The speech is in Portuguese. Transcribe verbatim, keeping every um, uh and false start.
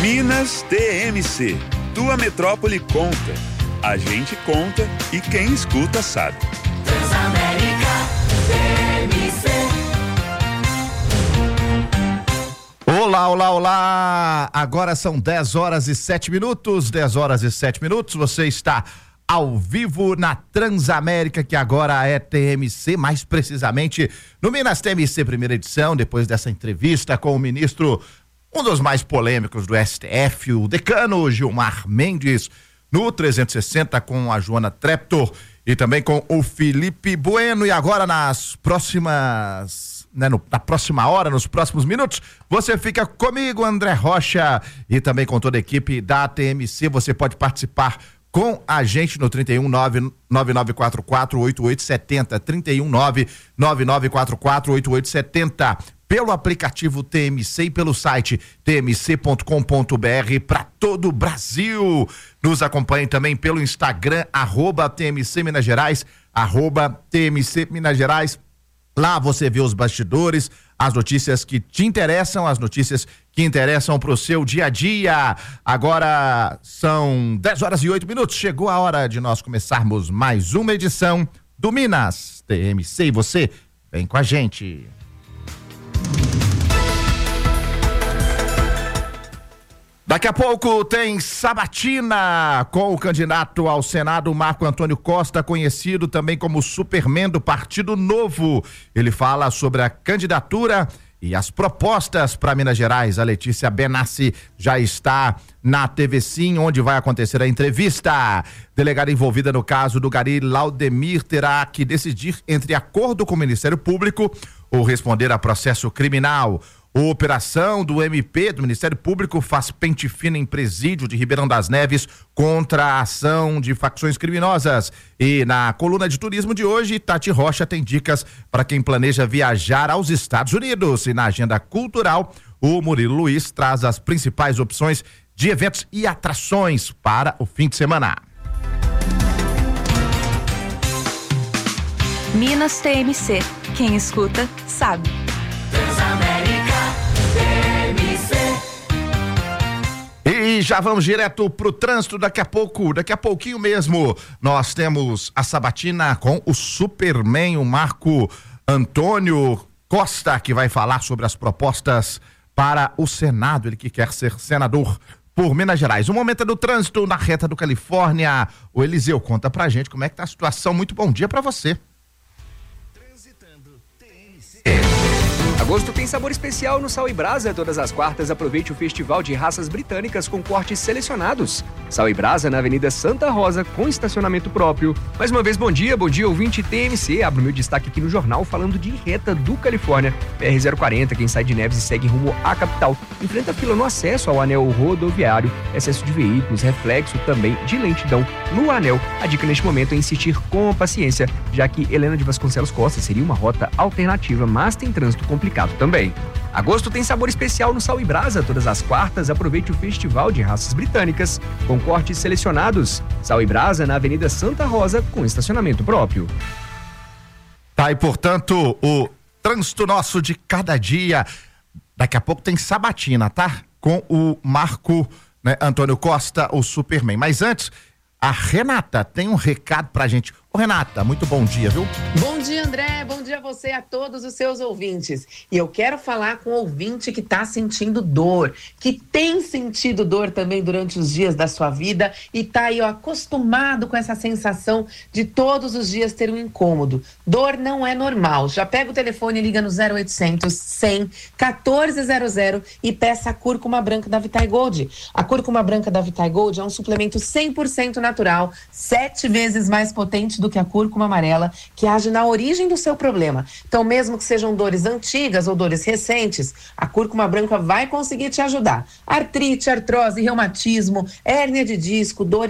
Minas T M C. Tua metrópole conta. A gente conta e quem escuta sabe. Transamérica T M C. Olá, olá, olá! Agora são dez horas e sete minutos, dez horas e sete minutos. Você está ao vivo na Transamérica, que agora é T M C, mais precisamente no Minas T M C, primeira edição, depois dessa entrevista com o ministro, um dos mais polêmicos do S T F, o decano Gilmar Mendes, no trezentos e sessenta com a Joana Treptor e também com o Felipe Bueno. E agora nas próximas, né, no, na próxima hora, nos próximos minutos, você fica comigo, André Rocha, e também com toda a equipe da T M C. Você pode participar com a gente no trinta e um, nove nove nove quatro quatro, oito oito sete zero, trinta e um, nove nove nove quatro quatro, oito oito sete zero, pelo aplicativo T M C e pelo site t m c ponto com ponto b r para todo o Brasil. Nos acompanhe também pelo Instagram, arroba T M C Minas Gerais, arroba T M C Minas Gerais. Lá você vê os bastidores, as notícias que te interessam, as notícias que interessam para o seu dia a dia. Agora são dez horas e oito minutos. Chegou a hora de nós começarmos mais uma edição do Minas T M C. E você vem com a gente. Daqui a pouco tem sabatina com o candidato ao Senado Marco Antônio Costa, conhecido também como Superman do Partido Novo. Ele fala sobre a candidatura e as propostas para Minas Gerais. A Letícia Benassi já está na T V Sim, onde vai acontecer a entrevista. Delegada envolvida no caso do Gari Laudemir terá que decidir entre acordo com o Ministério Público ou responder a processo criminal. A operação do M P, do Ministério Público, faz pente fino em presídio de Ribeirão das Neves contra a ação de facções criminosas. E na coluna de turismo de hoje, Tati Rocha tem dicas para quem planeja viajar aos Estados Unidos. E na agenda cultural, o Murilo Luiz traz as principais opções de eventos e atrações para o fim de semana. Minas T M C. Quem escuta, sabe. Transamérica T M C. E já vamos direto pro trânsito. Daqui a pouco, daqui a pouquinho mesmo, nós temos a sabatina com o Superman, o Marco Antônio Costa, que vai falar sobre as propostas para o Senado, ele que quer ser senador por Minas Gerais. O momento é do trânsito na reta do Califórnia. O Eliseu conta pra gente como é que tá a situação. Muito bom dia pra você. Agosto tem sabor especial no Sal e Brasa. Todas as quartas aproveite o Festival de Raças Britânicas com cortes selecionados. Sal e Brasa na Avenida Santa Rosa com estacionamento próprio. Mais uma vez, bom dia, bom dia ouvinte T M C. Abro meu destaque aqui no jornal falando de reta do Califórnia. P R zero quarenta, quem sai de Neves e segue rumo à capital enfrenta fila no acesso ao anel rodoviário, excesso de veículos, reflexo também de lentidão no anel. A dica neste momento é insistir com paciência, já que Helena de Vasconcelos Costa seria uma rota alternativa, mas tem trânsito complicado também. Agosto tem sabor especial no Sal e Brasa. Todas as quartas aproveite o Festival de Raças Britânicas com cortes selecionados. Sal e Brasa na Avenida Santa Rosa com estacionamento próprio. Tá, e portanto, o trânsito nosso de cada dia. Daqui a pouco tem sabatina, tá? Com o Marco, né, Antônio Costa, o Superman. Mas antes, a Renata tem um recado pra gente. Ô Renata, muito bom dia, viu? Bom dia, André, bom dia a você e a todos os seus ouvintes. E eu quero falar com o ouvinte que está sentindo dor, que tem sentido dor também durante os dias da sua vida e está aí ó, acostumado com essa sensação de todos os dias ter um incômodo. Dor não é normal. Já pega o telefone e liga no zero oitocentos, cem, quatorze zero zero e peça a cúrcuma branca da Vitae Gold. A cúrcuma branca da Vitae Gold é um suplemento cem por cento natural, sete vezes mais potente do que a cúrcuma amarela, que age na origem do seu problema. Então, mesmo que sejam dores antigas ou dores recentes, a cúrcuma branca vai conseguir te ajudar. Artrite, artrose, reumatismo, hérnia de disco, dores